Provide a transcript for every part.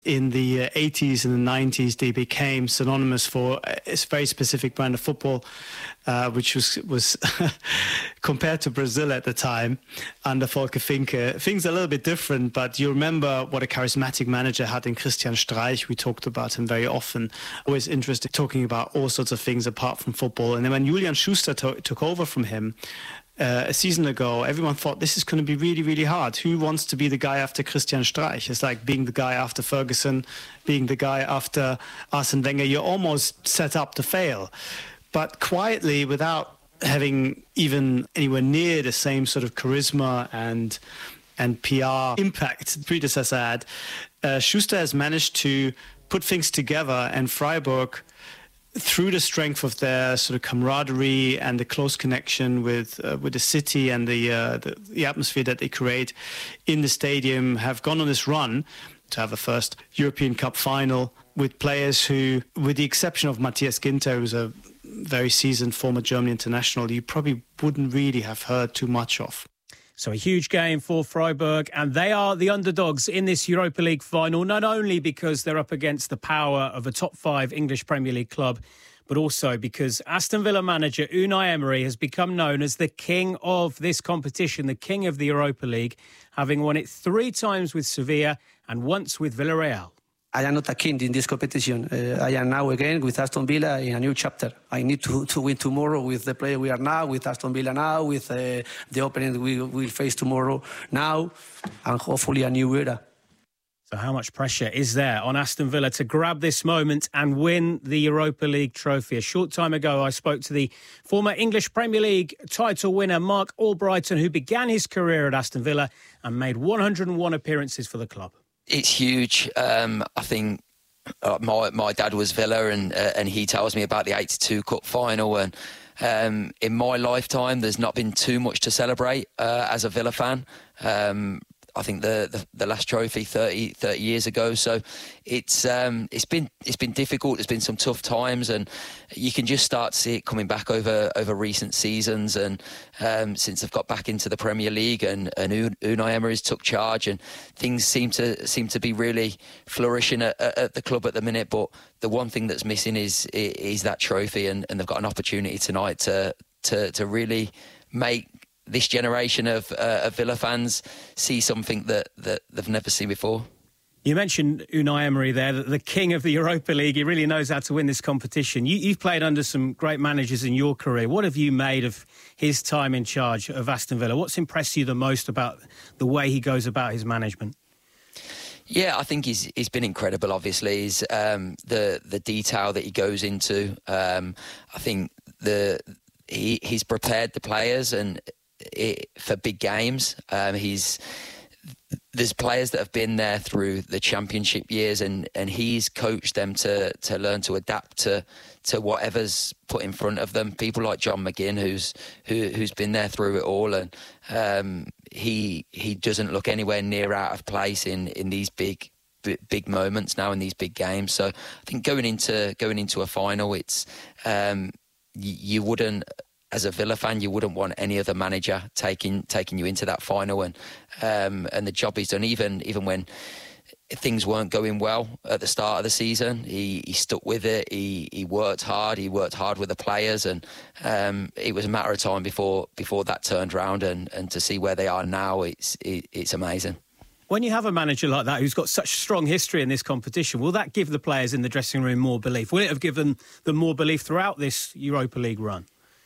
In the 80s and the 90s, they became synonymous for a very specific brand of football, which was compared to Brazil at the time under Volker Finke. Things are a little bit different, but you remember what a charismatic manager had in Christian Streich. We talked about him very often, always interested talking about all sorts of things apart from football. And then when Julian Schuster took over from him, a season ago, everyone thought this is going to be really, really hard. Who wants to be the guy after Christian Streich? It's like being the guy after Ferguson, being the guy after Arsene Wenger. You're almost set up to fail. But quietly, without having even anywhere near the same sort of charisma and PR impact the predecessor had, Schuster has managed to put things together, and Freiburg, through the strength of their sort of camaraderie and the close connection with the city and the atmosphere that they create in the stadium, have gone on this run to have a first European Cup final with players who, with the exception of Matthias Ginter, who's a very seasoned former German international, you probably wouldn't really have heard too much of. So a huge game for Freiburg, and they are the underdogs in this Europa League final, not only because they're up against the power of a top 5 English Premier League club, but also because Aston Villa manager Unai Emery has become known as the king of this competition, the king of the Europa League, having won it 3 times with Sevilla and once with Villarreal. I am not a king in this competition. I am now again with Aston Villa in a new chapter. I need to win tomorrow with the player we are now, with Aston Villa now, with the opponent we will face tomorrow now, and hopefully a new era. So how much pressure is there on Aston Villa to grab this moment and win the Europa League trophy? A short time ago, I spoke to the former English Premier League title winner, Mark Albrighton, who began his career at Aston Villa and made 101 appearances for the club. It's huge. I think my dad was Villa, and he tells me about the 82 Cup final. And in my lifetime, there's not been too much to celebrate as a Villa fan. I think the last trophy 30 years ago. So it's been difficult. There's been some tough times, and you can just start to see it coming back over recent seasons. And since they've got back into the Premier League, and Unai Emery's took charge, and things seem to be really flourishing at the club at the minute. But the one thing that's missing is that trophy, and they've got an opportunity tonight to really make this generation of Villa fans see something that they've never seen before. You mentioned Unai Emery there, the king of the Europa League. He really knows how to win this competition. You've played under some great managers in your career. What have you made of his time in charge of Aston Villa? What's impressed you the most about the way he goes about his management? Yeah, I think he's been incredible. Obviously, he's the detail that he goes into. I think he's prepared the players for big games. There's players that have been there through the championship years, and he's coached them to learn to adapt to whatever's put in front of them. People like John McGinn, who's been there through it all, and he doesn't look anywhere near out of place in these big moments now, in these big games. So I think going into a final, it's you wouldn't, as a Villa fan, you wouldn't want any other manager taking you into that final, and the job he's done. Even when things weren't going well at the start of the season, he stuck with it. He worked hard. He worked hard with the players, and it was a matter of time before that turned around. And to see where they are now, it's amazing. When you have a manager like that who's got such strong history in this competition, will that give the players in the dressing room more belief? Will it have given them more belief throughout this Europa League run?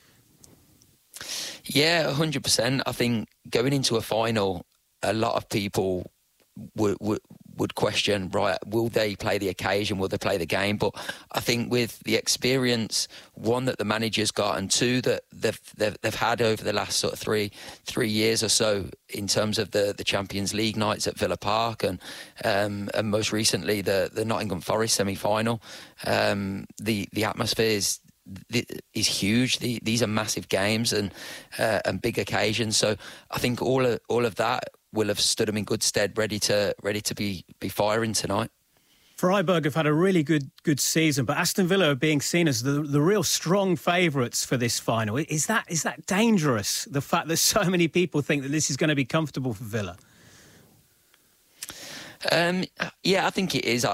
Yeah, 100%. I think going into a final, a lot of people would question, right, will they play the occasion, will they play the game? But I think with the experience, one, that the manager's got, and two, that they've had over the last sort of three years or so, in terms of the Champions League nights at Villa Park, and most recently the Nottingham Forest semi-final, the atmosphere is huge. These are massive games and big occasions. So I think all of that will have stood them in good stead, ready to be firing tonight. Freiburg have had a really good season, but Aston Villa are being seen as the real strong favourites for this final. Is that dangerous? The fact that so many people think that this is going to be comfortable for Villa. Yeah, I think it is.